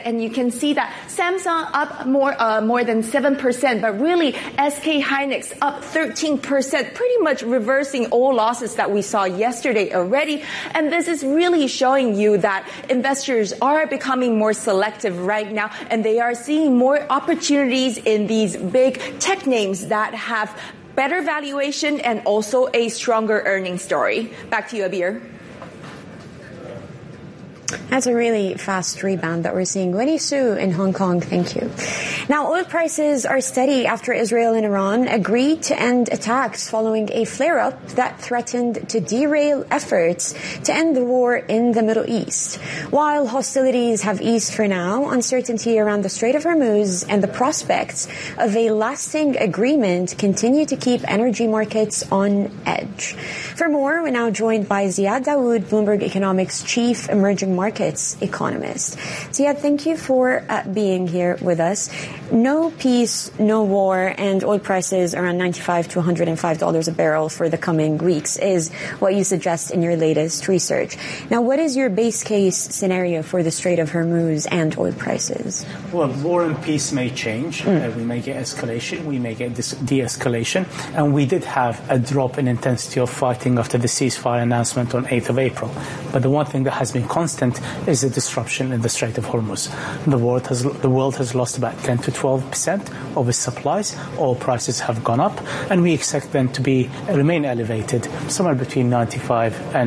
and you can see that Samsung up more than 7%, but really SK Hynix up 13%, pretty much reversing all losses that we saw yesterday already. And this is really showing you that investors are becoming more selective right now, and they are seeing more opportunities in these big tech names that have better valuation and also a stronger earning story. Back to you, Abir. That's a really fast rebound that we're seeing. Winnie Su in Hong Kong, thank you. Now, oil prices are steady after Israel and Iran agreed to end attacks following a flare-up that threatened to derail efforts to end the war in the Middle East. While hostilities have eased for now, uncertainty around the Strait of Hormuz and the prospects of a lasting agreement continue to keep energy markets on edge. For more, we're now joined by Ziad Dawood, Bloomberg Economics Chief Emerging Markets Economist. Ziad, thank you for being here with us. No peace, no war, and oil prices around $95 to $105 a barrel for the coming weeks is what you suggest in your latest research. Now, what is your base case scenario for the Strait of Hormuz and oil prices? Well, war and peace may change. We may get escalation, we may get de-escalation, and we did have a drop in intensity of fighting after the ceasefire announcement on 8th of April. But the one thing that has been constant is the disruption in the Strait of Hormuz. The world has lost about 10 to 12% of its supplies. Oil prices have gone up, and we expect them to remain elevated, somewhere between $95 and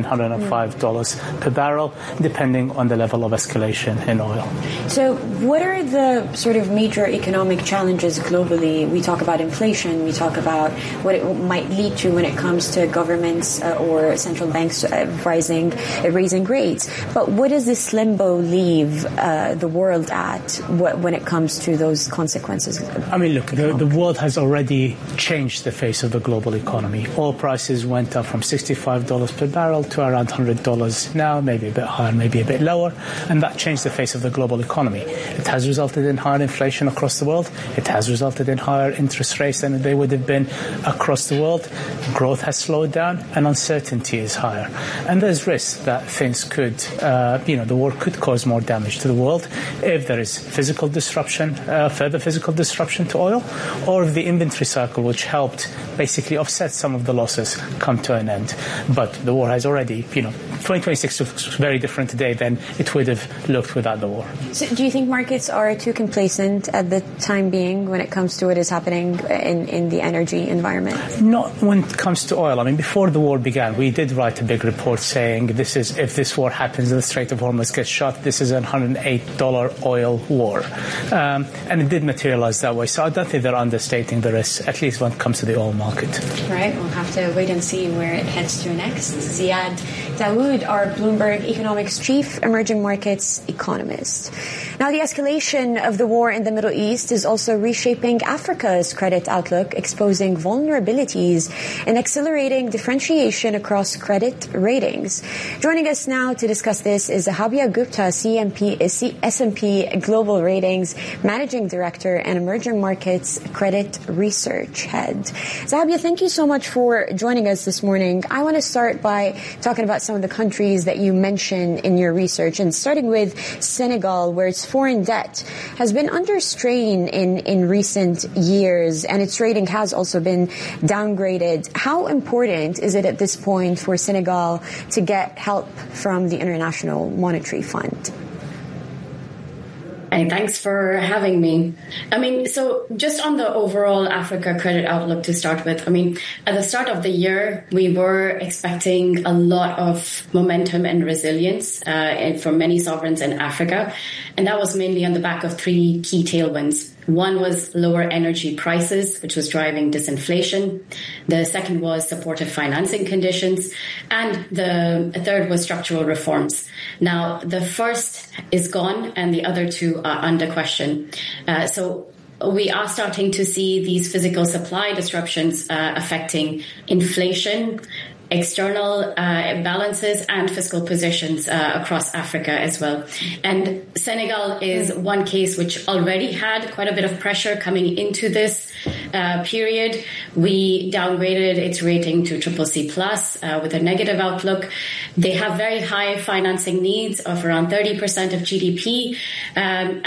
$105 per barrel, depending on the level of escalation in oil. So what are the sort of major economic challenges globally? We talk about inflation, we talk about what it might lead to when it comes to governments or central banks raising rates. But what does this limbo leave the world at when it comes to those consequences? I mean, look, the world has already changed the face of the global economy. Oil prices went up from $65 per barrel to around $100 now, maybe a bit higher, maybe a bit lower, and that changed the face of the global economy. It has resulted in higher inflation across the world. It has resulted in higher interest rates than they would have been across the world. Growth has slowed down, and uncertainty is higher. And there's risk that things could, the war could cause more damage to the world if there is physical disruption, further physical disruption to oil, or if the inventory cycle, which helped basically offset some of the losses, come to an end. But the war has already, 2026 looks very different today than it would have looked without the war. So do you think markets are too complacent at the time being when it comes to what is happening in the energy environment? Not when it comes to oil. I mean, before the war began, we did write a big report saying if this war happens, the Strait of Hormuz gets shut, this is a $108 oil war. And it did materialize that way. So I don't think they're understating the risk, at least when it comes to the oil market. Right. We'll have to wait and see where it heads to next. Ziad Dawood, our Bloomberg Economics Chief Emerging Markets Economist. Now, the escalation of the war in the Middle East is also reshaping Africa's credit outlook, exposing vulnerabilities and accelerating differentiation across credit ratings. Joining us now to discuss this is Zahabia Gupta, S&P Global Ratings Managing Director and Emerging Markets Credit Research Head. Zahabia, thank you so much for joining us this morning. I want to start by talking about some of the countries that you mention in your research, and starting with Senegal, where its foreign debt has been under strain in recent years, and its rating has also been downgraded. How important is it at this point for Senegal to get help from the International Monetary Fund? Hey, thanks for having me. So just on the overall Africa credit outlook to start with, at the start of the year, we were expecting a lot of momentum and resilience for many sovereigns in Africa. And that was mainly on the back of three key tailwinds. One was lower energy prices, which was driving disinflation. The second was supportive financing conditions. And the third was structural reforms. Now, the first is gone and the other two are under question. So we are starting to see these physical supply disruptions affecting inflation, external balances and fiscal positions across Africa as well. And Senegal is one case which already had quite a bit of pressure coming into this period. We downgraded its rating to CCC+ with a negative outlook. They have very high financing needs of around 30% of GDP.